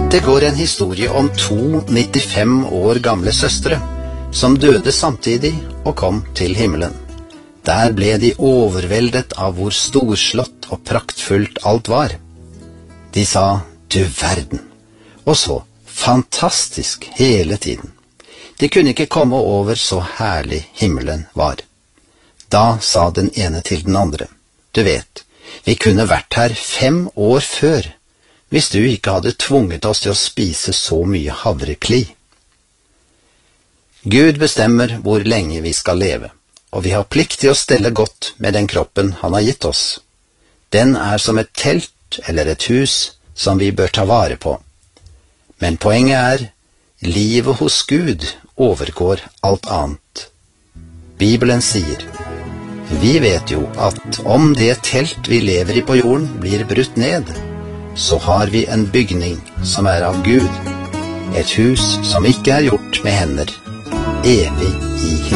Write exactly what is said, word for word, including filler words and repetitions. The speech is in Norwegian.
Det går en historie om to nittifem år gamle søstre, som døde samtidig og kom til himmelen. Der ble de overveldet av hvor storslått og praktfullt alt var. De sa, du verden, og så fantastisk hele tiden. De kunne ikke komme over så herlig himmelen var. Da sa den ene til den andre, du vet, vi kunne vært her fem år før, hvis du ikke hadde tvunget oss til å spise så mye havrekli. Gud bestemmer hvor lenge vi skal leve, og vi har plikt til å stelle godt med den kroppen han har gitt oss. Den er som et telt eller et hus som vi bør ta vare på. Men poenget er, livet hos Gud overgår alt annet. Bibelen sier, vi vet jo at om det telt vi lever i på jorden blir brutt ned, så har vi en bygning som er av Gud, et hus som ikke er gjort med hender, evig i himmelen.